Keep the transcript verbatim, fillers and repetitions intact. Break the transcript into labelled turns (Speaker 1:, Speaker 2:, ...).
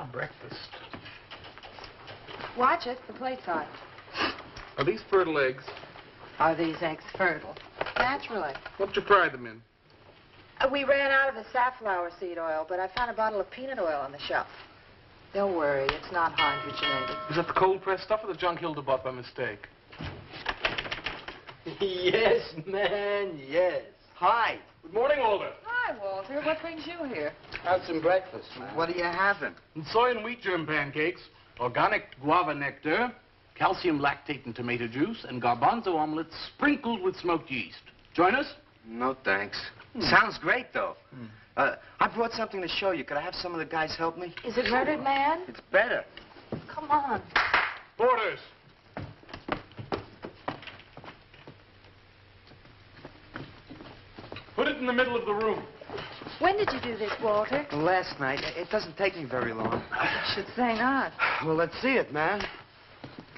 Speaker 1: breakfast.
Speaker 2: Watch it. The plate's hot.
Speaker 1: Are these fertile eggs?
Speaker 2: Are these eggs fertile? Naturally.
Speaker 1: What'd you fry them in?
Speaker 2: Uh, we ran out of the safflower seed oil, but I found a bottle of peanut oil on the shelf. Don't worry, it's not hydrogenated.
Speaker 1: Is that the cold-pressed stuff or the junk Hilda bought by mistake?
Speaker 3: Yes, man, yes. Hi.
Speaker 1: Good morning, Walter.
Speaker 2: Hi, Walter. What brings you here?
Speaker 3: Have some breakfast, man. What are you having?
Speaker 1: And soy and wheat germ pancakes, organic guava nectar, calcium lactate and tomato juice, and garbanzo omelets sprinkled with smoked yeast. Join us?
Speaker 3: No, thanks.
Speaker 1: Hmm.
Speaker 3: Sounds great, though.
Speaker 1: Hmm.
Speaker 3: Uh, I brought something to show you. Could I have some of the guys help me?
Speaker 2: Is it murdered man?
Speaker 3: It's better.
Speaker 2: Come on.
Speaker 1: Boarders. Put it in the middle of the room.
Speaker 2: When did you do this, Walter?
Speaker 3: Last night. It doesn't take me very long.
Speaker 2: I should say not.
Speaker 3: Well, let's see it, man.